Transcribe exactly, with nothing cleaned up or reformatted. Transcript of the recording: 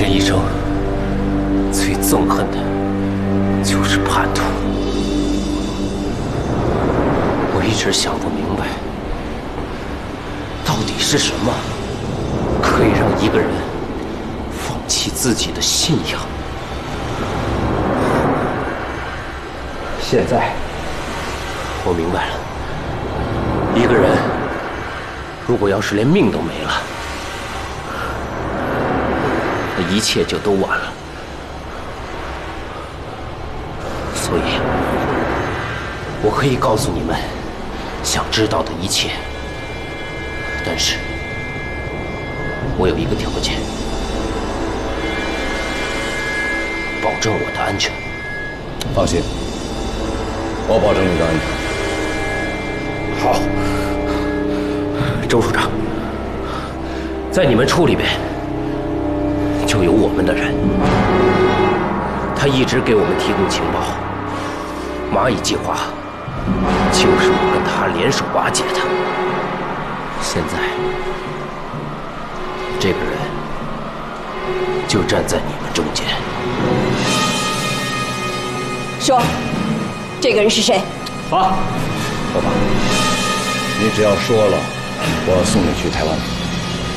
人一生最憎恨的就是叛徒。我一直想不明白，到底是什么可以让一个人放弃自己的信仰？现在我明白了，一个人如果要是连命都没了，那一切就都完了。所以，我可以告诉你们想知道的一切，但是我有一个条件，保证我的安全。 放心，我保证你的安全。 好，周署长，在你们处里边就有我们的人，他一直给我们提供情报。蚂蚁计划就是我跟他联手瓦解的。现在，这个人就站在你们中间。 说，这个人是谁？ 好，老大，你只要说了，我送你去台湾。